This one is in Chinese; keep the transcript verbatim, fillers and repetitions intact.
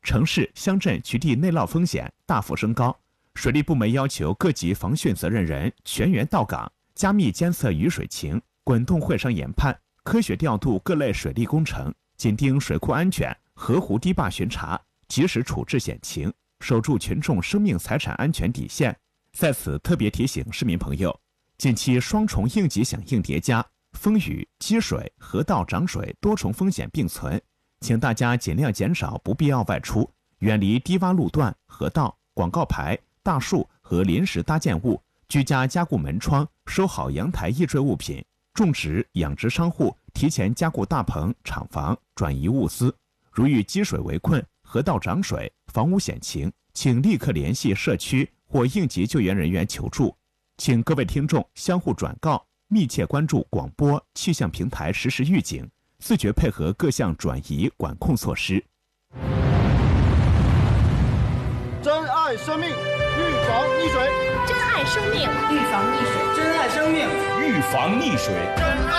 城市、乡镇局地内涝风险大幅升高。水利部门要求各级防汛责任人全员到岗，加密监测雨水情，滚动会商研判，科学调度各类水利工程，紧盯水库安全，河湖堤坝巡查，及时处置险情，守住群众生命财产安全底线。在此特别提醒市民朋友，近期双重应急响应叠加，风雨、积水、河道涨水多重风险并存，请大家尽量减少不必要外出，远离低洼路段、河道、广告牌、大树和临时搭建物，居家加固门窗，收好阳台易坠物品。种植、养殖商户提前加固大棚、厂房，转移物资。如遇积水围困、河道涨水、房屋险情，请立刻联系社区或应急救援人员求助。请各位听众相互转告，密切关注广播、气象平台实时预警，自觉配合各项转移管控措施。 珍爱生命，预防溺水。 珍爱生命，预防溺水。 珍爱生命，预防溺水。